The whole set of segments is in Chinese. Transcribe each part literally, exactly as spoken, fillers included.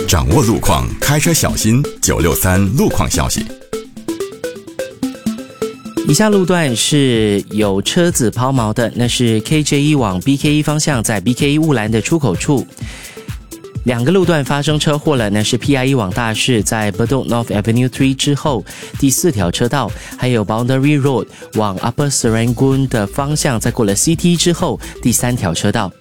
掌握路况，开车小心。九六三路况消息。 以下路段是有车子抛锚的，那是 K J 一 往 B K 一 方向，在 B K 一 雾兰的出口处。两个路段发生车祸了，那是 P I 一 往大市，在 Bedok North Avenue 三之后第四条车道，还有 Boundary Road 往 Upper Serangoon 的方向，在过了 C T 之后第三条车道。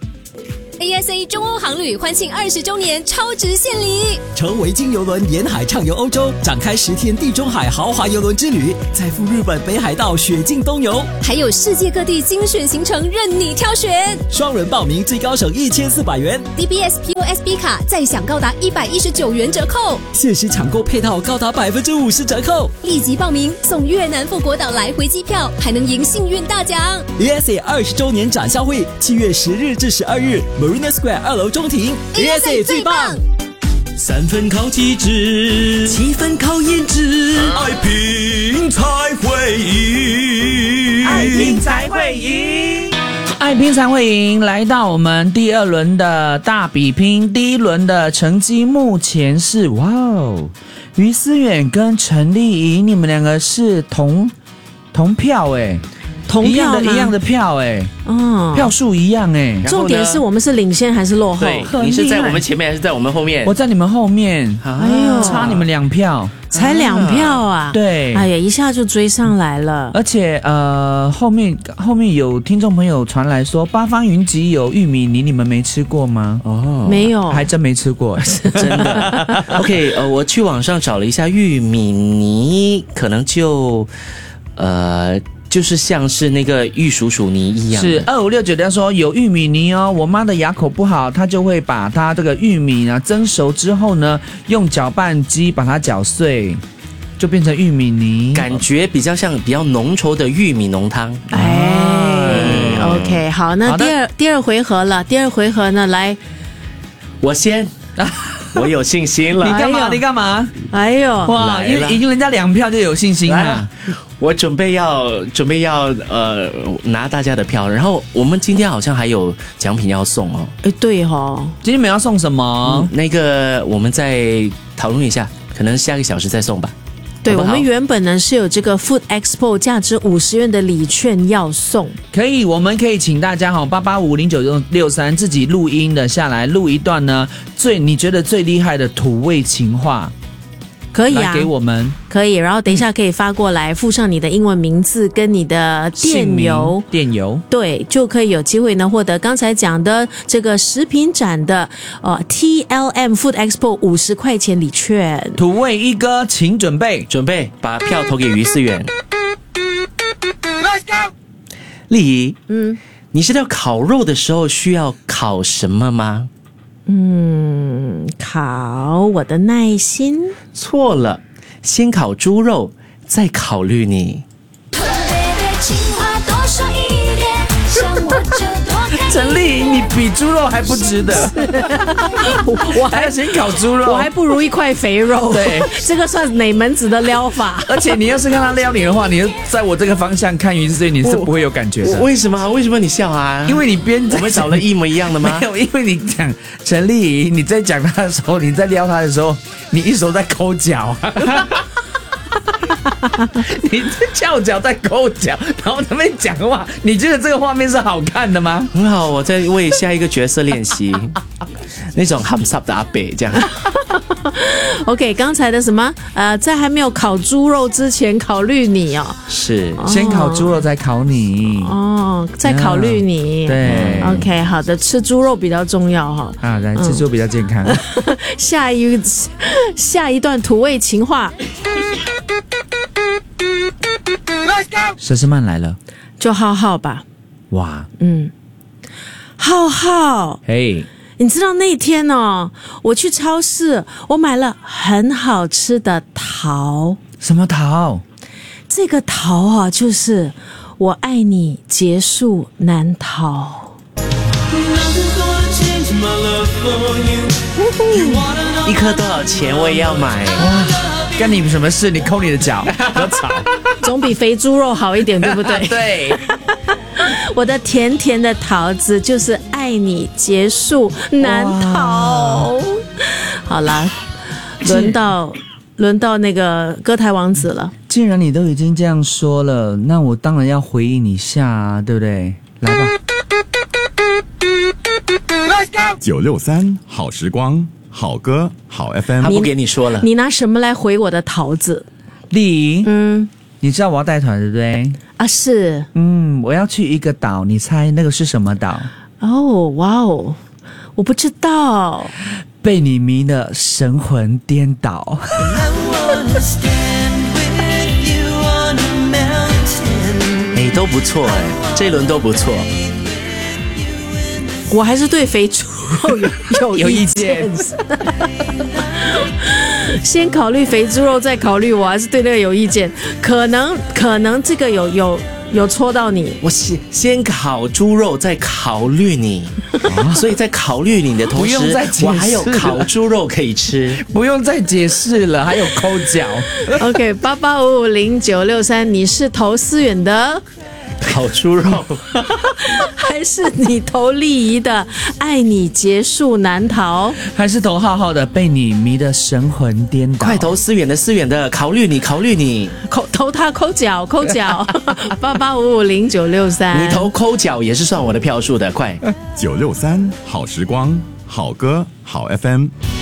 A S A 中欧航旅欢庆二十周年超值献礼， 乘维京邮轮沿海畅游欧洲，展开十天地中海豪华邮轮之旅，再赴日本北海道雪境东游， 还有世界各地精选行程任你挑选。 双人报名最高省一千四百元 ，D B S P O S B 卡再享高达一百一十九元折扣， 限时抢购配套高达百分之五十折扣。 立即报名送越南富国岛来回机票，还能赢幸运大奖。 A S A 二十周年展销会，七月十日至十二日。Marina Square 二楼中庭 ，A S A 最棒。 三分靠气质，七分靠颜值， 爱拼才会赢， 爱拼才会赢，爱拼才会赢。来到我们第二轮的大比拼，第一轮的成绩目前是哇哦，于思远跟陈丽仪，你们两个是同同票哎。 同票吗？ 一样的一样的票哎、欸， 嗯， 票数一样哎、欸。 重点是我们是领先还是落后？ 对，你是在我们前面还是在我们后面？ 我在你们后面， 哎呦， 差你们两票， 才两票啊！ 对， 哎呀，一下就追上来了。 而且呃，后面后面有听众朋友传来说，八方云集有玉米泥，你们没吃过吗？ 哦， 没有， 还真没吃过， 真的。OK， 呃，我去网上找了一下玉米泥，可能就呃。就是像是那个玉蜀黍泥一样。 是二五六九他说有玉米泥哦，我妈的牙口不好，她就会把她这个玉米呢蒸熟之后呢，用搅拌机把它搅碎，就变成玉米泥， 感觉比较像比较浓稠的玉米浓汤。 哎、嗯、，OK， 好，那第二第二回合了，第二回合呢，来， 我先。我有信心了。 你干嘛？你干嘛？ 哎呦， 哇，因为赢人家两票就有信心了。 我准备要准备要呃拿大家的票，然后我们今天好像还有奖品要送哦。 哎，对哦， 今天我们要送什么？ 嗯、那个我们再讨论一下，可能下个小时再送吧。 对，我们原本呢是有这个 Food Expo 价值五十元的礼券要送， 可以，我们可以请大家哈八八五零九六三自己录音的下来，录一段呢最你觉得最厉害的土味情话。 可以啊， 给我们可以，然后等一下可以发过来，附上你的英文名字跟你的电邮， 电邮， 对，就可以有机会呢获得刚才讲的这个食品展的呃 T L M Food Expo 五十块钱礼券。 土味一哥，请准备， 准备把票投给于思远。丽仪，嗯，你知道烤肉的时候需要烤什么吗？ 嗯，烤我的耐心。 错了，先烤猪肉，再考虑你。 陈丽，你比猪肉还不值得。我, 我还要先烤猪肉， 我还不如一块肥肉。 对， 这个算哪门子的撩法？ 而且你要是看他撩你的话，你在我这个方向看于是你是不会有感觉的。 为什么？为什么你笑啊？ 因为你边我们找了一模一样的吗？ 没有，因为你讲陈丽，你在讲他的时候，你在撩他的时候，你一手在抠脚。你翘脚在勾脚，然后他们讲话，你觉得这个画面是好看的吗？ 很好，我在为下一个角色练习，那种含沙的阿北这样。 OK， 刚才的什么？呃，在还没有烤猪肉之前考虑你哦， 是先烤猪肉再烤你哦，再考虑你。 嗯、对 ，OK， 好的，吃猪肉比较重要哈。 啊，来吃猪比较健康。 嗯、下一下一段土味情话。 佘诗曼来了， 就浩浩吧。 哇， 嗯，浩浩， 嘿， 你知道那天哦，我去超市，我买了很好吃的桃。 什么桃？ 这个桃啊，就是我爱你，结束难逃。 一颗多少钱？我也要买。 哇，干你什么事？你抠你的脚，不要吵。 总比肥猪肉好一点，对不对？ 对。 我的甜甜的桃子就是爱你，结束难逃。好好啦，轮到轮到那个歌台王子了。 既然你都已经这样说了，那我当然要回应一下啊，对不对？来吧。 九六三好时光，好歌好 F M。 他不给你说了， 你拿什么来回我的桃子？ 丽颖， 嗯， 你知道我要带团对不对？ 啊是， 嗯，我要去一个岛，你猜那个是什么岛？ 哦，哇哦，我不知道。 被你迷得神魂颠倒。 哎，都不错哎，这一轮都不错。 我还是对肥猪肉有有有意意见见。 先考虑肥猪肉，再考虑我，还是对那个有意见。可能可能这个有有有戳到你。 我先先烤猪肉，再考虑你，所以在考虑你的同时不用再解释， 我还有烤猪肉可以吃。 不用再解释了，还有抠脚。 OK， 八八五五零九六三，你是投思远的， 烤猪肉， 还是你投丽仪的？爱你结束难逃， 还是头浩浩的被你迷得神魂颠倒？ 快投思远的思远的，考虑你，考虑你， 抠投他抠脚抠脚，八八五五零九六三， 你投抠脚也是算我的票数的，快。 九六三好时光，好歌好 F M。